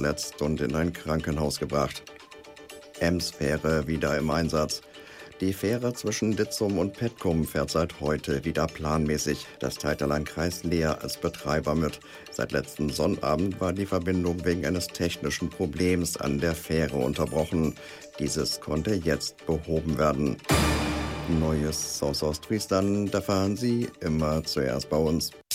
verletzt und in ein Krankenhaus gebracht. Ems-Fähre wieder im Einsatz. Die Fähre zwischen Ditzum und Petkum fährt seit heute wieder planmäßig. Das teilt der Landkreis Leer als Betreiber mit. Seit letzten Sonnabend war die Verbindung wegen eines technischen Problems an der Fähre unterbrochen. Dieses konnte jetzt behoben werden. Neues aus Ostfriesland erfahren Sie immer zuerst bei uns.